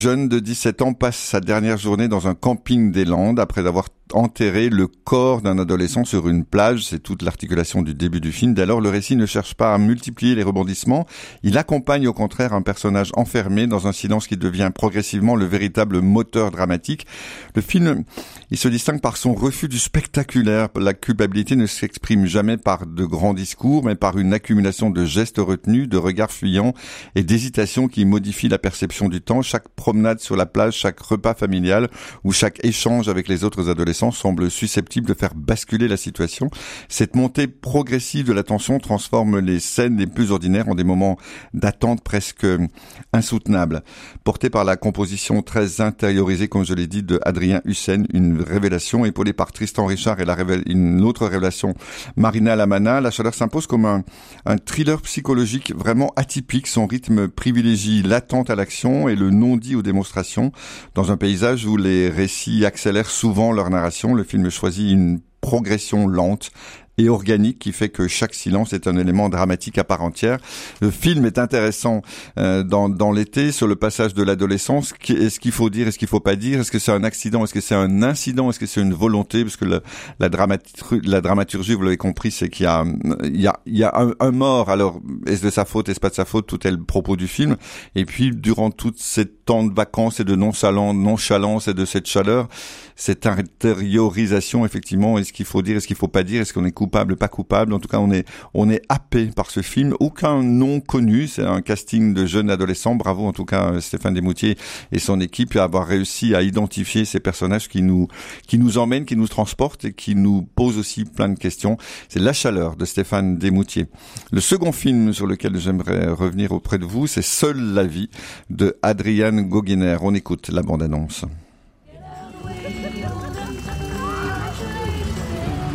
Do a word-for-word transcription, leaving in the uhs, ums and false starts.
Jeune de dix-sept ans passe sa dernière journée dans un camping des Landes après avoir enterré le corps d'un adolescent sur une plage. C'est toute l'articulation du début du film. Dès lors, le récit ne cherche pas à multiplier les rebondissements. Il accompagne au contraire un personnage enfermé dans un silence qui devient progressivement le véritable moteur dramatique. Le film, il se distingue par son refus du spectaculaire. La culpabilité ne s'exprime jamais par de grands discours, mais par une accumulation de gestes retenus, de regards fuyants et d'hésitations qui modifient la perception du temps. Chaque promenade sur la plage, chaque repas familial ou chaque échange avec les autres adolescents semble susceptible de faire basculer la situation. Cette montée progressive de la tension transforme les scènes les plus ordinaires en des moments d'attente presque insoutenables. Porté par la composition très intériorisée, comme je l'ai dit, de Adrien Hussein, une révélation épaulée par Tristan Richard et la révé- une autre révélation, Marina Lamana, La Chaleur s'impose comme un, un thriller psychologique vraiment atypique. Son rythme privilégie l'attente à l'action et le non-dit aux démonstrations. Dans un paysage où les récits accélèrent souvent leur narration, le film choisit une progression lente et organique qui fait que chaque silence est un élément dramatique à part entière. Le film est intéressant euh, dans, dans l'été sur le passage de l'adolescence. Est-ce qu'il faut dire, est-ce qu'il faut pas dire, est-ce que c'est un accident, est-ce que c'est un incident, est-ce que c'est une volonté, parce que le, la, dramaturgie, la dramaturgie, vous l'avez compris, c'est qu'il y a, il y a, il y a un, un mort. Alors, est-ce de sa faute, est-ce pas de sa faute, tout est le propos du film. Et puis, durant toute cette temps de vacances et de nonchalance, nonchalance et de cette chaleur, cette intériorisation, effectivement, est-ce qu'il faut dire, est-ce qu'il faut pas dire, est-ce qu'on est coupable, pas coupable. En tout cas, on est, on est happé par ce film. Aucun nom connu. C'est un casting de jeunes adolescents. Bravo, en tout cas, Stéphane Desmoutiers et son équipe à avoir réussi à identifier ces personnages qui nous, qui nous emmènent, qui nous transportent et qui nous posent aussi plein de questions. C'est La Chaleur de Stéphane Desmoutiers. Le second film sur lequel j'aimerais revenir auprès de vous, c'est Seule la vie de Adrian Goguener. On écoute la bande-annonce.